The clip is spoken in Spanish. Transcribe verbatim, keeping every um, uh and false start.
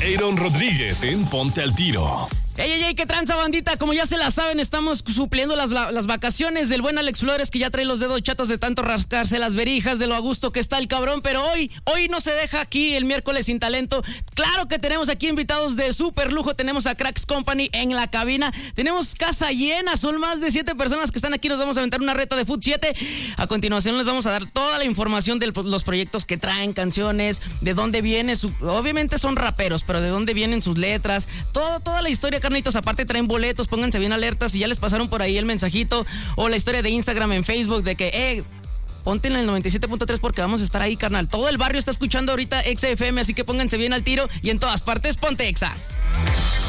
Aaron Rodríguez en Ponte al Tiro. Ey, ey, ey, qué tranza, bandita. Como ya se la saben, estamos supliendo las, las vacaciones del buen Alex Flores, que ya trae los dedos chatos de tanto rascarse las verijas, de lo a gusto que está el cabrón. Pero hoy, hoy no se deja aquí el miércoles sin talento. Claro que tenemos aquí invitados de super lujo. Tenemos a Cracks Company en la cabina. Tenemos casa llena, son más de siete personas que están aquí. Nos vamos a aventar una reta de Foot siete. A continuación les vamos a dar toda la información de los proyectos que traen, canciones, de dónde viene su... Obviamente son raperos, pero de dónde vienen sus letras, todo, toda la historia, carnitos. Aparte traen boletos, pónganse bien alertas. Si ya les pasaron por ahí el mensajito o la historia de Instagram en Facebook de que, eh, ponte en el noventa y siete punto tres porque vamos a estar ahí, carnal. Todo el barrio está escuchando ahorita Exa F M, así que pónganse bien al tiro y en todas partes ponte Exa.